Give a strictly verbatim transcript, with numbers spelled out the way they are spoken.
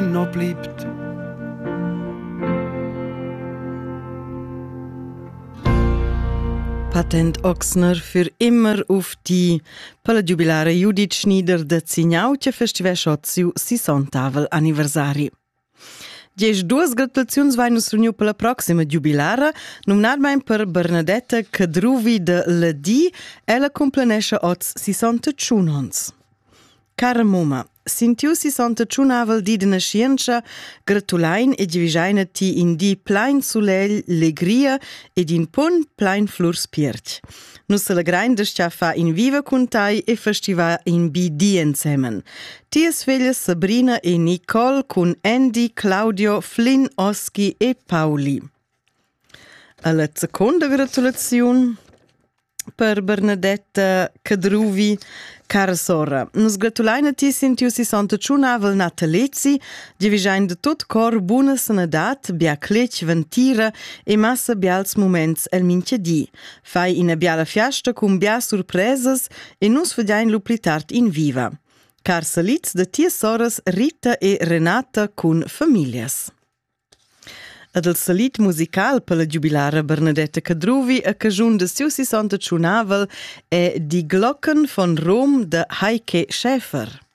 noch bleibt. Patent Ochsner für immer auf die per la jubilare Judith Schnieder de Zignauce Festival Schotziu sessontavel anniversari. Dies duas gratulazioni vai nus reuniu per la proxima jubilara, nominarmein per Bernadetta Cadruvi de Ledi, ella complenesce oz sessantotto ans. Cara mumma, sintiu sessantotto avel di de nascienza, gratulain e divisaina ti in di plain sulel legria ed in pon plain flurs pierch. Nus se la grain de fa in viva cuntai e festiva in bi di insemen. Ties figlie Sabrina e Nicole cun Andy, Claudio, Flynn, Oski e Pauli. Alla seconda gratulazione per Bernadetta Cadruvi, cara sorra. Nus gratulaina ti sintiu sessantotto avel natalezi, divisain de tot cor buna sanadat, bia clec ventira e massa bials moments el minchedi. Fai ina biala fiasta cum bia surpresas e nus vediain lupritart in viva. Car salitz de tia sorras Rita e Renata cun familias. Ad il salit musical per la jubilare Bernadetta Cadruvi a cagiun de siu sessantotto avel è Die Glocken von Rom de Heike Schäfer.